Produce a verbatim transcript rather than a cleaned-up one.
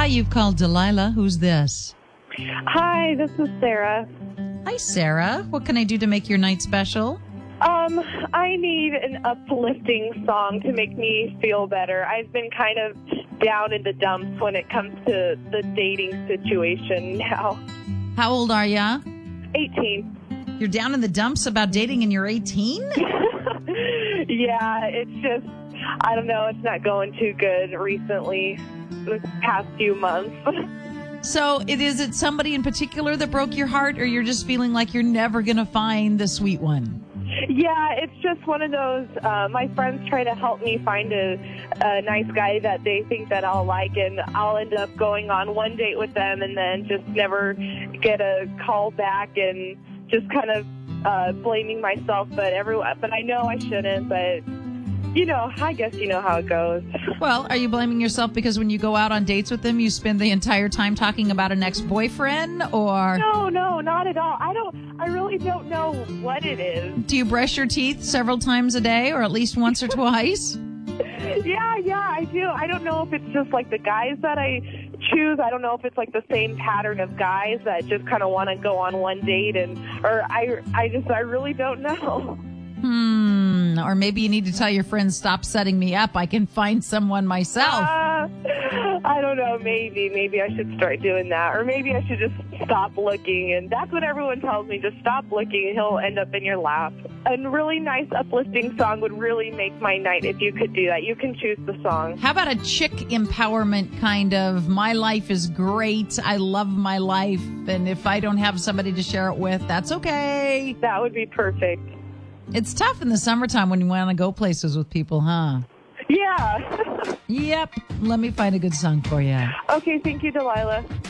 Hi, you've called Delilah. Who's this? Hi, this is Sarah. Hi, Sarah. What can I do to make your night special? Um, I need an uplifting song to make me feel better. I've been kind of down in the dumps when it comes to the dating situation now. How old are ya? eighteen. You're down in the dumps about dating and you're eighteen? Yeah, it's just, I don't know, it's not going too good recently, this past few months. So it is it somebody in particular that broke your heart, or you're just feeling like you're never going to find the sweet one? Yeah, it's just one of those, uh, my friends try to help me find a, a nice guy that they think that I'll like, and I'll end up going on one date with them and then just never get a call back and just kind of uh, blaming myself, but everyone, but I know I shouldn't, but you know, I guess you know how it goes. Well, are you blaming yourself because when you go out on dates with them, you spend the entire time talking about an ex-boyfriend, or? No, no, not at all. I don't, I really don't know what it is. Do you brush your teeth several times a day, or at least once or twice? Yeah, yeah, I do. I don't know if it's just like the guys that I choose. I don't know if it's like the same pattern of guys that just kind of want to go on one date, and, or I, I just, I really don't know. Hmm. Or maybe you need to tell your friends, stop setting me up. I can find someone myself. Uh, I don't know. Maybe, maybe I should start doing that. Or maybe I should just stop looking. And that's what everyone tells me. Just stop looking and he'll end up in your lap. A really nice uplifting song would really make my night if you could do that. You can choose the song. How about a chick empowerment kind of, my life is great, I love my life, and if I don't have somebody to share it with, that's okay. That would be perfect. It's tough in the summertime when you want to go places with people, huh? Yeah. Yep. Let me find a good song for you. Okay, thank you, Delilah.